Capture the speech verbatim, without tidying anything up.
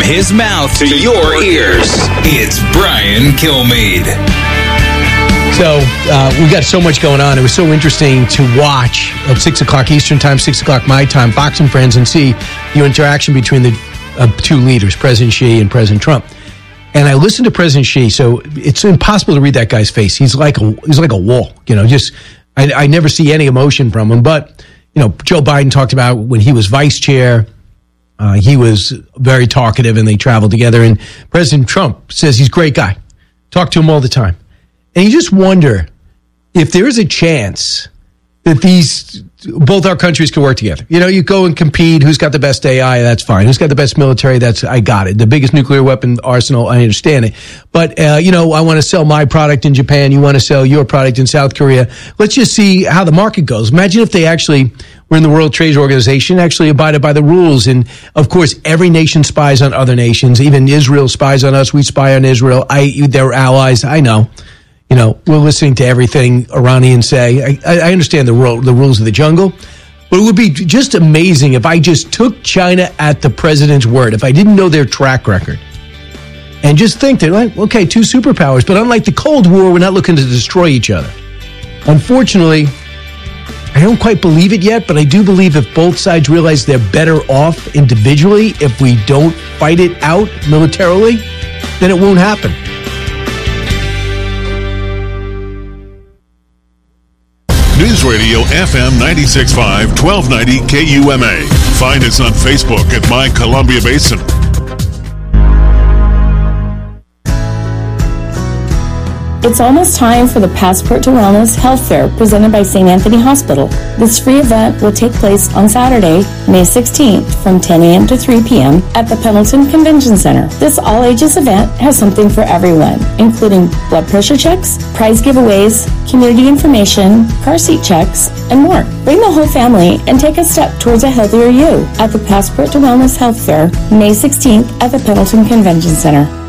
his mouth to your ears. It's Brian Kilmeade. So uh, we got so much going on. It was so interesting to watch at six o'clock Eastern time, six o'clock my time, Fox and Friends, and see the interaction between the uh, two leaders, President Xi and President Trump. And I listened to President Xi, so it's impossible to read that guy's face. He's like a he's like a wall, you know. Just I, I never see any emotion from him. But you know, Joe Biden talked about when he was vice chair. Uh, he was very talkative, and they traveled together. And President Trump says he's a great guy. Talk to him all the time. And you just wonder if there is a chance that these, both our countries can work together. You know, you go and compete. Who's got the best A I? That's fine. Who's got the best military? That's, I got it. The biggest nuclear weapon arsenal, I understand it. But, uh, you know, I want to sell my product in Japan. You want to sell your product in South Korea. Let's just see how the market goes. Imagine if they actually were in the World Trade Organization, actually abided by the rules. And, of course, every nation spies on other nations. Even Israel spies on us. We spy on Israel. I, they're allies. I know. You know, we're listening to everything Iranians say. I, I understand the, ro- the rules of the jungle, but it would be just amazing if I just took China at the president's word, if I didn't know their track record, and just think they're like, okay, two superpowers, but unlike the Cold War, we're not looking to destroy each other. Unfortunately, I don't quite believe it yet, but I do believe if both sides realize they're better off individually, if we don't fight it out militarily, then it won't happen. News Radio F M ninety-six point five, twelve ninety K U M A. Find us on Facebook at My Columbia Basin. It's almost time for the Passport to Wellness Health Fair presented by Saint Anthony Hospital. This free event will take place on Saturday, May sixteenth from ten a.m. to three p.m. at the Pendleton Convention Center. This all-ages event has something for everyone, including blood pressure checks, prize giveaways, community information, car seat checks, and more. Bring the whole family and take a step towards a healthier you at the Passport to Wellness Health Fair, May sixteenth at the Pendleton Convention Center.